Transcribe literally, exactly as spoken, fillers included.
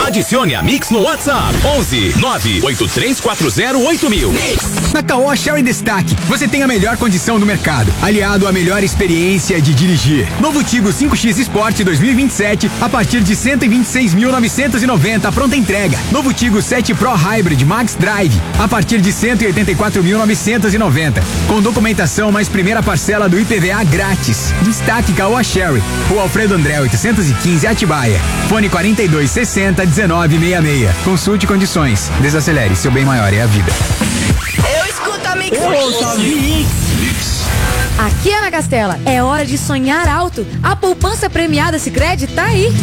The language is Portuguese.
Adicione a Mix no WhatsApp onze nove oito três quatro zero oito mil. Na Caoa Sherry Destaque, você tem a melhor condição do mercado, aliado à melhor experiência de dirigir. Novo Tigo cinco X Sport dois mil e vinte e sete a partir de cento e vinte e seis mil novecentos e noventa, pronta entrega. Novo Tigo sete Pro Hybrid Max Drive a partir de cento e oitenta e quatro mil novecentos e noventa, com documentação mais primeira parcela do I P V A grátis. Destaque Caoa Sherry, Rua Alfredo André oitocentos e quinze, Atibaia. Fone quarenta e dois sessenta, dezenove sessenta e seis. Consulte condições. Desacelere, seu bem maior é a vida. Eu escuto a Mix. Eu ouço a Mix. Aqui é na Castela, é hora de sonhar alto. A poupança premiada Sicredi tá aí.